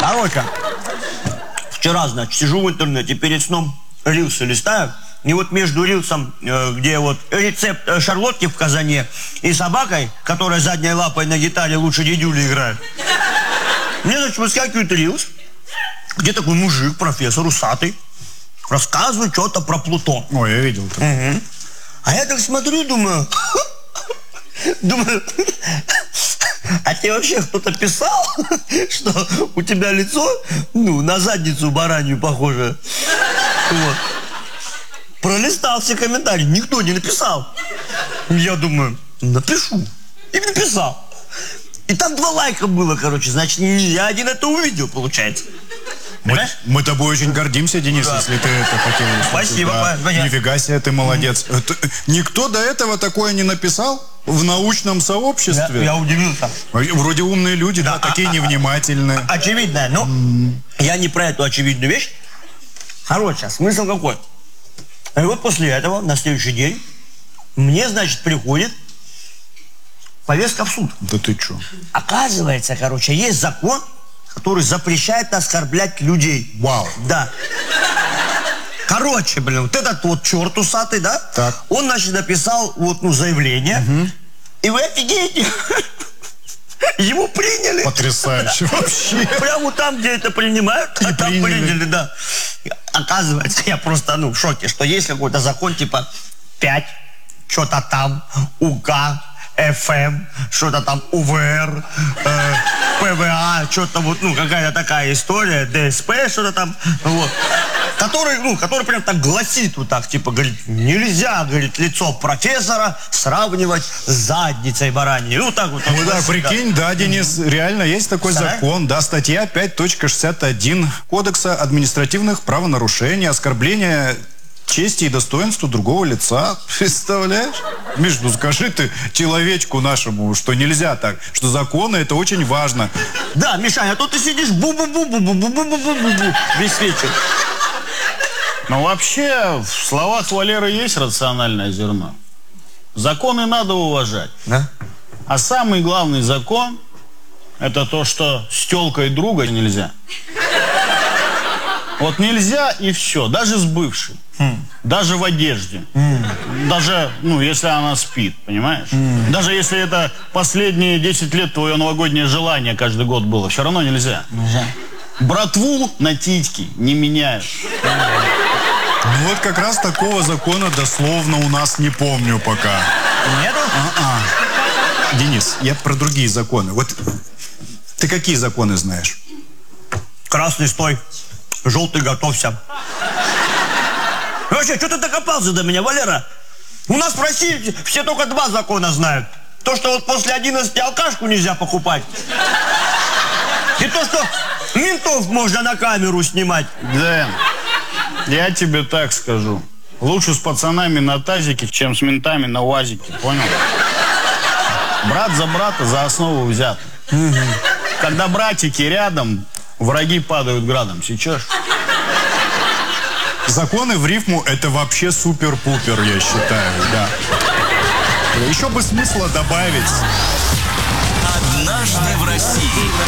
Короче, вчера, значит, сижу в интернете, перед сном рилсы листаю, и вот между рилсом, где вот рецепт шарлотки в казане, и собакой, которая задней лапой на гитаре лучше дедюли играет, мне, значит, выскакивает рилс, где такой мужик, профессор, усатый, рассказывает что-то про Плутон. Ой, я видел это. Угу. А я так смотрю, думаю, а тебе вообще кто-то писал, что у тебя лицо, ну, на задницу баранью похоже? Вот. Пролистал все комментарии, никто не написал. Я думаю, напишу. И написал. И там 2 лайка было, короче, значит, не я один это увидел, получается. Мы тобой очень гордимся, Денис, да, если ты это хотел. Спасибо. Да. Нифига себе, ты молодец. Никто до этого такое не написал в научном сообществе? Я удивился. Вроде умные люди, да, такие невнимательные. Очевидно, но я не про эту очевидную вещь. Короче, смысл какой? И вот после этого, на следующий день, мне, значит, приходит повестка в суд. Да ты чё? Оказывается, короче, есть закон, который запрещает оскорблять людей. Вау. Да. Короче, блин, вот этот вот черт усатый, да? Так. Он, значит, написал вот, ну, заявление. Угу. И вы офигеете. Его приняли. Потрясающе вообще. Прямо вот там, где это принимают, а там приняли, да. Оказывается, я просто, ну, в шоке, что есть какой-то закон, типа 5, что-то там, УК, ФМ, что-то там УВР, ПВА, что-то вот, ну, какая-то такая история, ДСП, что-то там, вот. Который прям так гласит вот так, типа, говорит, нельзя, говорит, лицо профессора сравнивать с задницей бараньей. Ну, так вот. Ну, да, прикинь, да, Денис, реально есть такой закон, да, статья 5.61 Кодекса административных правонарушений, оскорбление чести и достоинству другого лица. Представляешь? Миш, ну скажи ты человечку нашему, что нельзя так, что законы это очень важно. Да, Мишаня, а то ты сидишь бу-бу-бу-бу-бу-бу-бу-бу-бу весь вечер. Но вообще в словах Валеры есть рациональное зерно. Законы надо уважать. Да? А самый главный закон это то, что с тёлкой друга нельзя. Вот нельзя и все, даже с бывшей. Даже в одежде. Даже, ну, если она спит, понимаешь? Даже если это последние 10 лет твое новогоднее желание каждый год было, все равно нельзя. Братву на титьки не меняют. Ну вот как раз такого закона дословно у нас не помню пока. Нету? Денис, я про другие законы. Вот ты какие законы знаешь? Красный стой, желтый готовься. Вообще, что ты докопался до меня, Валера? У нас в России все только 2 закона знают. То, что вот после 11 алкашку нельзя покупать. И то, что ментов можно на камеру снимать. Дэн, я тебе так скажу. Лучше с пацанами на тазике, чем с ментами на УАЗике, понял? Брат за брата за основу взят. Когда братики рядом, враги падают градом. Сейчас. Законы в рифму это вообще супер-пупер, я считаю, да. Еще бы смысла добавить. Однажды в России.